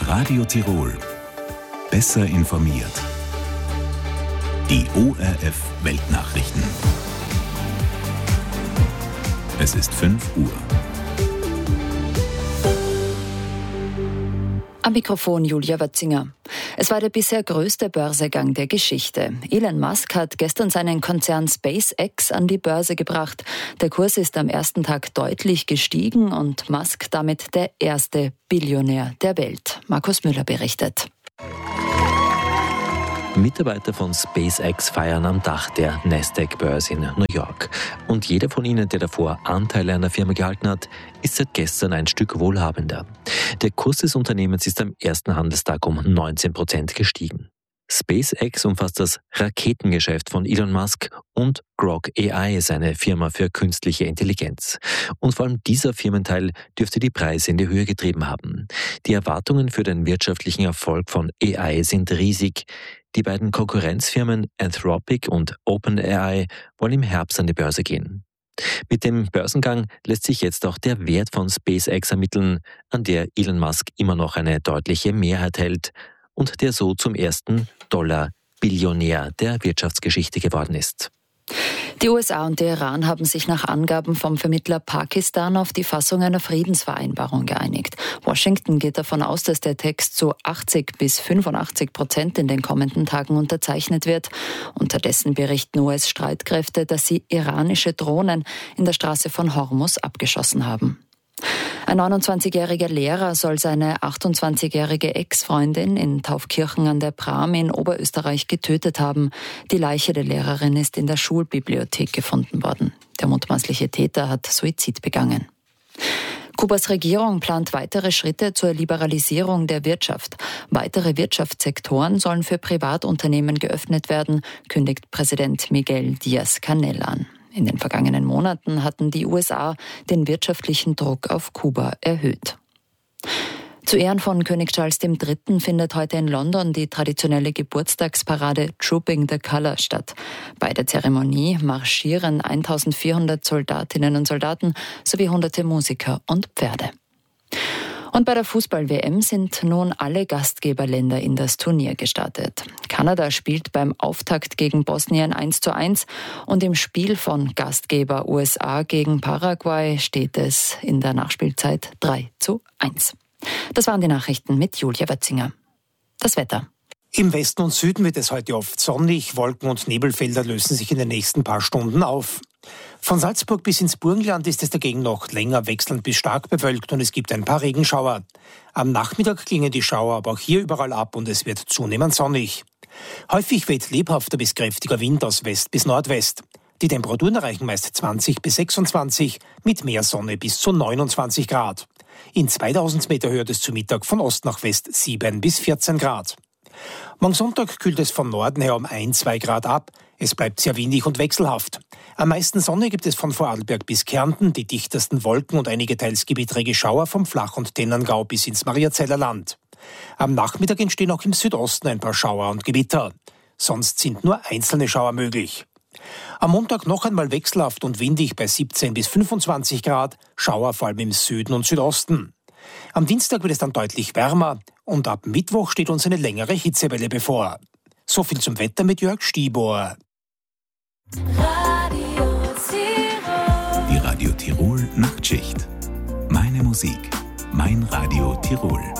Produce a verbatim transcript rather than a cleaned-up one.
Radio Tirol. Besser informiert. Die O R F Weltnachrichten. Es ist fünf Uhr. Am Mikrofon Julia Watzinger. Es war der bisher größte Börsegang der Geschichte. Elon Musk hat gestern seinen Konzern SpaceX an die Börse gebracht. Der Kurs ist am ersten Tag deutlich gestiegen und Musk damit der erste Billionär der Welt. Markus Müller berichtet. Mitarbeiter von SpaceX feiern am Dach der Nasdaq-Börse in New York. Und jeder von ihnen, der davor Anteile an der Firma gehalten hat, ist seit gestern ein Stück wohlhabender. Der Kurs des Unternehmens ist am ersten Handelstag um neunzehn Prozent gestiegen. SpaceX umfasst das Raketengeschäft von Elon Musk und Grok A I ist eine Firma für künstliche Intelligenz. Und vor allem dieser Firmenteil dürfte die Preise in die Höhe getrieben haben. Die Erwartungen für den wirtschaftlichen Erfolg von A I sind riesig. Die beiden Konkurrenzfirmen Anthropic und OpenAI wollen im Herbst an die Börse gehen. Mit dem Börsengang lässt sich jetzt auch der Wert von SpaceX ermitteln, an der Elon Musk immer noch eine deutliche Mehrheit hält und der so zum ersten Dollar-Billionär der Wirtschaftsgeschichte geworden ist. Die U S A und der Iran haben sich nach Angaben vom Vermittler Pakistan auf die Fassung einer Friedensvereinbarung geeinigt. Washington geht davon aus, dass der Text zu achtzig bis fünfundachtzig Prozent in den kommenden Tagen unterzeichnet wird. Unterdessen berichten U S-Streitkräfte, dass sie iranische Drohnen in der Straße von Hormuz abgeschossen haben. Ein neunundzwanzigjähriger Lehrer soll seine achtundzwanzigjährige Ex-Freundin in Taufkirchen an der Pram in Oberösterreich getötet haben. Die Leiche der Lehrerin ist in der Schulbibliothek gefunden worden. Der mutmaßliche Täter hat Suizid begangen. Kubas Regierung plant weitere Schritte zur Liberalisierung der Wirtschaft. Weitere Wirtschaftssektoren sollen für Privatunternehmen geöffnet werden, kündigt Präsident Miguel Díaz-Canel an. In den vergangenen Monaten hatten die U S A den wirtschaftlichen Druck auf Kuba erhöht. Zu Ehren von König Charles der Dritte findet heute in London die traditionelle Geburtstagsparade Trooping the Colour statt. Bei der Zeremonie marschieren eintausendvierhundert Soldatinnen und Soldaten sowie hunderte Musiker und Pferde. Und bei der Fußball-W M sind nun alle Gastgeberländer in das Turnier gestartet. Kanada spielt beim Auftakt gegen Bosnien eins zu eins und im Spiel von Gastgeber U S A gegen Paraguay steht es in der Nachspielzeit drei zu eins. Das waren die Nachrichten mit Julia Watzinger. Das Wetter. Im Westen und Süden wird es heute oft sonnig, Wolken- und Nebelfelder lösen sich in den nächsten paar Stunden auf. Von Salzburg bis ins Burgenland ist es dagegen noch länger wechselnd bis stark bewölkt und es gibt ein paar Regenschauer. Am Nachmittag klingen die Schauer aber auch hier überall ab und es wird zunehmend sonnig. Häufig weht lebhafter bis kräftiger Wind aus West bis Nordwest. Die Temperaturen erreichen meist zwanzig bis sechsundzwanzig, mit mehr Sonne bis zu neunundzwanzig Grad. In zweitausend Meter Höhe es zu Mittag von Ost nach West sieben bis vierzehn Grad. Morgen Sonntag kühlt es von Norden her um ein bis zwei Grad ab. Es bleibt sehr windig und wechselhaft. Am meisten Sonne gibt es von Vorarlberg bis Kärnten, die dichtesten Wolken und einige teils gewittrige Schauer vom Flach- und Tennangau bis ins Mariazeller Land. Am Nachmittag entstehen auch im Südosten ein paar Schauer und Gewitter. Sonst sind nur einzelne Schauer möglich. Am Montag noch einmal wechselhaft und windig bei siebzehn bis fünfundzwanzig Grad, Schauer vor allem im Süden und Südosten. Am Dienstag wird es dann deutlich wärmer und ab Mittwoch steht uns eine längere Hitzewelle bevor. So viel zum Wetter mit Jörg Stieber. Die Radio Tirol Nachtschicht. Meine Musik, mein Radio Tirol.